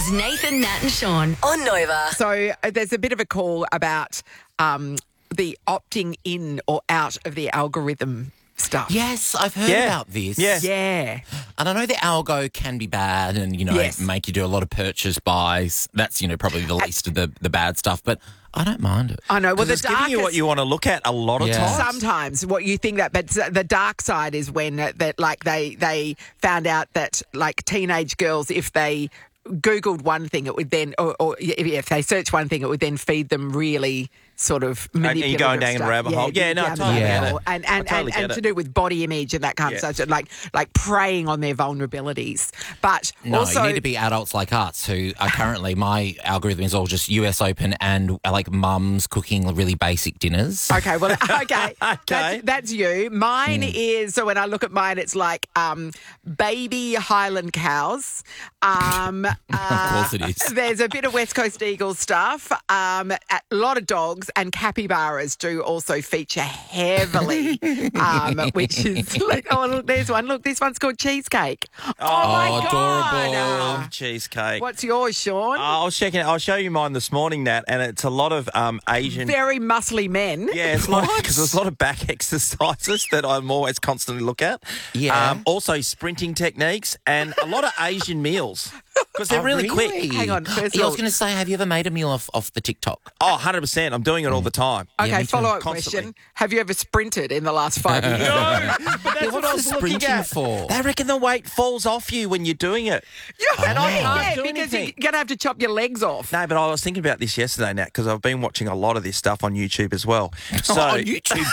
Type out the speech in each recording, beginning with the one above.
is Nathan, Nat and Sean on Nova. So there's a bit of a call about the opting in or out of the algorithm stuff. Yes, I've heard about this. Yeah. And I know the algo can be bad and, make you do a lot of purchase buys. That's, probably the least of the bad stuff. But I don't mind it. I know. Well, it's giving you what you want to look at a lot of times. Sometimes what you think that, but the dark side is when they found out that teenage girls, if they Googled one thing, it would then, or if they search one thing, it would then feed them really sort of manipulative you're going down stuff. a rabbit hole. Yeah, no, I totally get it. And to do with body image and that kind of stuff, so like preying on their vulnerabilities. But also, you need to be adults like us who are currently, my algorithm is all just US Open and like mums cooking really basic dinners. Okay, well, okay. That's you. Mine is, so when I look at mine, it's like baby Highland cows. Of course it is. There's a bit of West Coast Eagles stuff, a lot of dogs, and capybaras do also feature heavily, which is like, oh, look, there's one. Look, this one's called Cheesecake. Oh my God. Adorable. Cheesecake. What's yours, Sean? I was checking it. I'll show you mine this morning, Nat, and it's a lot of Asian... Very muscly men. Yeah, it's because there's a lot of back exercises that I'm always constantly look at. Yeah. Also sprinting techniques and a lot of Asian meals because they're really quick. Hang on. First I of all, was going to say, have you ever made a meal off the TikTok? Oh, 100%. I'm doing it all the time. okay, me too. follow-up Constantly. question. Have you ever sprinted in the last 5 years? No, but that's what I was the looking sprinting at. for? They reckon the weight falls off you when you're doing it. And I can't do because you're anything. going to have to chop your legs off. No, but I was thinking about this yesterday, Nat, because I've been watching a lot of this stuff on YouTube as well. So, on YouTube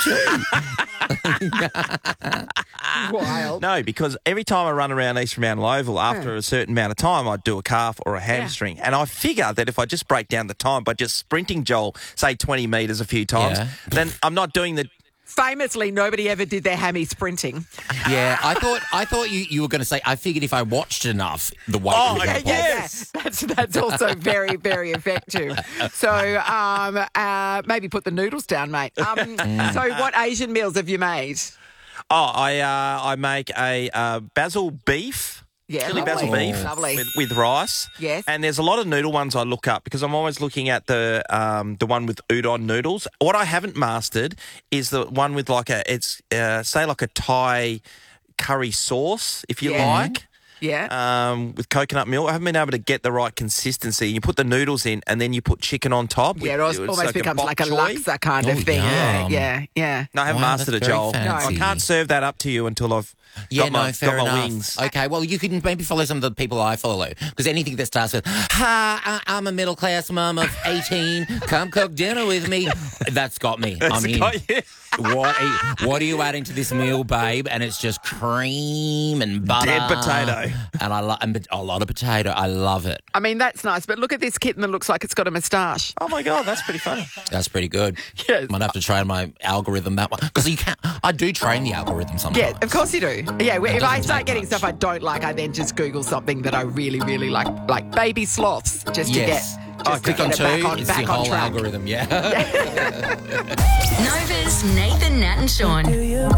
too. Wild. No, because every time I run around East Fremantle Oval, after a certain amount of time, I'd do a calf or a hamstring. And I figure that if I just break down the time by just sprinting, Joel, say 20 metres a few times, then I'm not doing the... Famously, nobody ever did their hammy sprinting. Yeah, I thought you were going to say, I figured if I watched enough, the weight would go yes. That's also very, very effective. So maybe put the noodles down, mate. So what Asian meals have you made? Oh, I make a basil beef. Yeah, chili lovely. basil beef Lovely. with rice. Yes. And there's a lot of noodle ones I look up because I'm always looking at the one with udon noodles. What I haven't mastered is the one with say like a Thai curry sauce, if you like. Yeah. With coconut milk. I haven't been able to get the right consistency. You put the noodles in and then you put chicken on top. Yeah, it almost becomes bok like a choy. laksa kind of thing. yum. Yeah. No, I haven't Wow, mastered it, that's very Joel. fancy. I can't serve that up to you until I've got my wings. Okay, well, you can maybe follow some of the people I follow because anything that starts with, "Hi, I'm a middle-class mum of 18, come cook dinner with me," that's got me. I'm in. What are you adding to this meal, babe? And it's just cream and butter. Dead potato. And a lot of potato. I love it. I mean, that's nice, but look at this kitten that looks like it's got a moustache. Oh, my God, that's pretty funny. That's pretty good. Yes. Might have to train my algorithm that one. Because I do train the algorithm sometimes. Yeah, of course you do. Yeah, if I start getting stuff I don't like, I then just Google something that I really, really like baby sloths, just to get... Click on it two, it's back the on whole track. algorithm, Nova's Nathan, Nat and Sean.